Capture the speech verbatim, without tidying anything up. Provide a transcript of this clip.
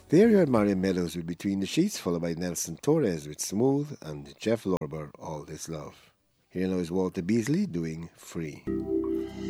There you had Marion Meadows with Between the Sheets, followed by Nelson Torres with Smooth, and Jeff Lorber, All This Love. Here now is Walter Beasley doing Free.